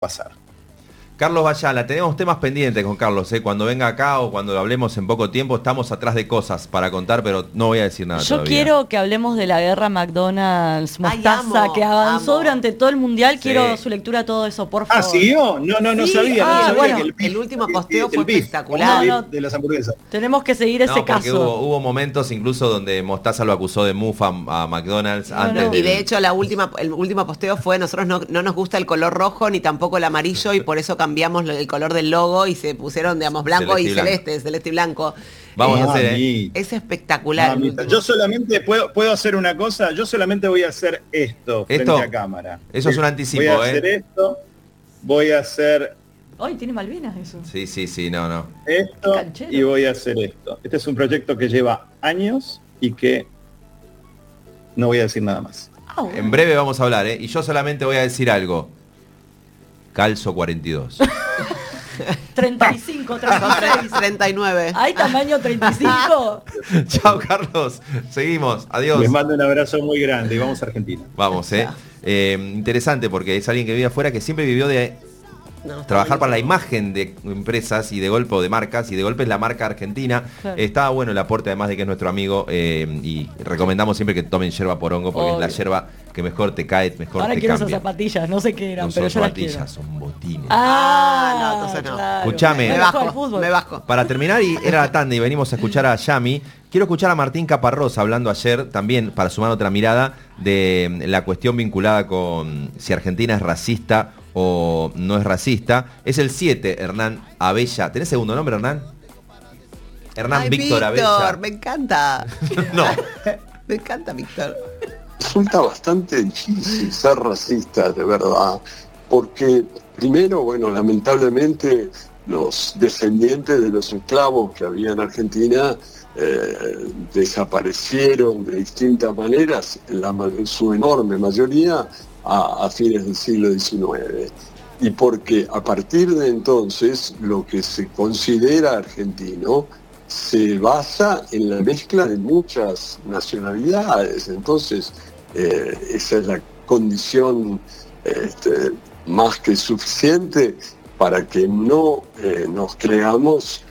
pasar. Carlos Bayala, tenemos temas pendientes con Carlos, cuando venga acá o cuando lo hablemos en poco tiempo, estamos atrás de cosas para contar, pero no voy a decir nada todavía. Yo quiero que hablemos de la guerra McDonald's-Mostaza, que avanzó durante todo el Mundial. Sí. Quiero su lectura de todo eso, por favor. ¿Siguió? No Sí. sabía. Ah, no sabía bueno, que el último posteo fue espectacular. De las hamburguesas. Tenemos que seguir ese caso. Hubo momentos incluso donde Mostaza lo acusó de mufa a McDonald's antes. Y de hecho el último posteo fue: nosotros no nos gusta el color rojo ni tampoco el amarillo, y por eso cambiamos el color del logo y se pusieron, digamos, blanco celeste y blanco. Vamos a hacer, es espectacular. Yo solamente puedo hacer una cosa. Yo solamente voy a hacer esto frente a cámara. Eso es un anticipo. Voy a hacer esto. Voy a hacer. Ay, tiene Malvinas eso. Sí, no. Esto y voy a hacer esto. Este es un proyecto que lleva años y que no voy a decir nada más. Bueno. En breve vamos a hablar, y yo solamente voy a decir algo. Calzo 42. 35, 36. 39. ¿Hay tamaño 35? Chao, Carlos. Seguimos. Adiós. Les mando un abrazo muy grande y vamos a Argentina. Vamos, interesante porque es alguien que vive afuera, que siempre vivió de trabajar para la imagen de empresas y de golpe o de marcas, y de golpe es la marca argentina. Claro. Está bueno el aporte, además de que es nuestro amigo, y recomendamos siempre que tomen yerba porongo, porque es la yerba que mejor te cae, mejor ahora te quiero cambia. Esas zapatillas, no sé qué eran, no pero son yo las quiero. son botines. No, entonces no. Claro. Escuchame. Me bajo. Para terminar, y era la tanda y venimos a escuchar a Yami, quiero escuchar a Martín Caparrós hablando ayer también, para sumar otra mirada, de la cuestión vinculada con si Argentina es racista o no es racista. Es el 7, Hernán Abella. ¿Tenés segundo nombre, Hernán? Hernán Víctor Abella. Me encanta. No. Me encanta, Víctor. Resulta bastante difícil ser racista, de verdad, porque primero, lamentablemente los descendientes de los esclavos que había en Argentina desaparecieron de distintas maneras, en su enorme mayoría a fines del siglo XIX. Y porque a partir de entonces lo que se considera argentino se basa en la mezcla de muchas nacionalidades. Entonces, esa es la condición más que suficiente para que no nos creamos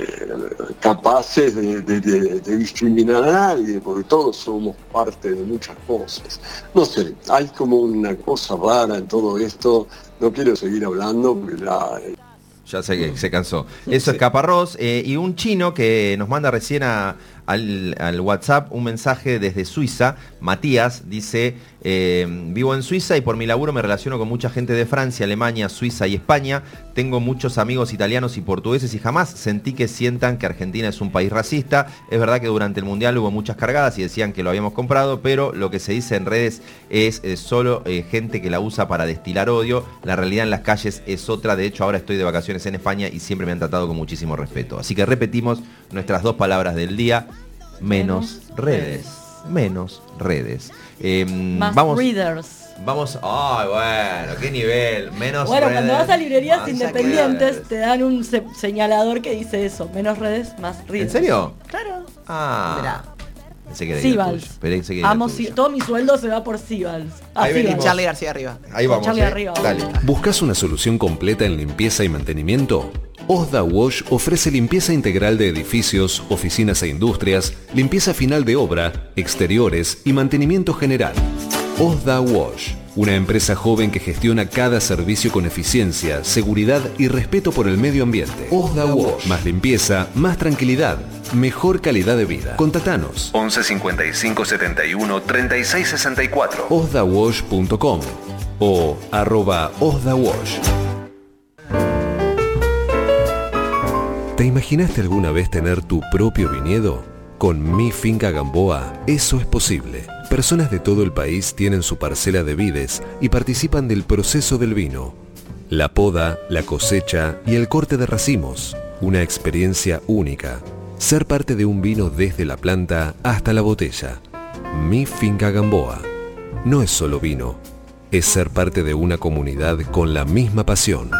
capaces de discriminar a nadie, porque todos somos parte de muchas cosas. No sé, hay como una cosa rara en todo esto. No quiero seguir hablando porque ya sé que se cansó. Eso es Caparrós, y un chino que nos manda recién al WhatsApp un mensaje desde Suiza. Matías dice: vivo en Suiza y por mi laburo me relaciono con mucha gente de Francia, Alemania, Suiza y España. Tengo muchos amigos italianos y portugueses y jamás sentí que sientan que Argentina es un país racista. Es verdad que durante el Mundial hubo muchas cargadas y decían que lo habíamos comprado, pero lo que se dice en redes es solo gente que la usa para destilar odio. La realidad en las calles es otra. De hecho, ahora estoy de vacaciones en España y siempre me han tratado con muchísimo respeto. Así que repetimos nuestras dos palabras del día: menos redes. Menos redes. Más readers. Vamos, bueno, qué nivel, menos bueno, redes. Cuando vas a librerías más independientes redes. te dan un señalador que dice eso: menos redes, más readers. ¿En serio? Claro. Mirá. Pensé que era Sibals. Todo mi sueldo se va por Sibals. Charlie García arriba. Ahí vamos. Charlie arriba. Dale. ¿Buscas una solución completa en limpieza y mantenimiento? Osda Wash ofrece limpieza integral de edificios, oficinas e industrias, limpieza final de obra, exteriores y mantenimiento general. Osda Wash, una empresa joven que gestiona cada servicio con eficiencia, seguridad y respeto por el medio ambiente. Osda Wash, más limpieza, más tranquilidad, mejor calidad de vida. Contactanos 11 55 71 36 64, osdawash.com o @osdawash. ¿Te imaginaste alguna vez tener tu propio viñedo? Con Mi Finca Gamboa, eso es posible. Personas de todo el país tienen su parcela de vides y participan del proceso del vino. La poda, la cosecha y el corte de racimos. Una experiencia única. Ser parte de un vino desde la planta hasta la botella. Mi Finca Gamboa. No es solo vino, es ser parte de una comunidad con la misma pasión.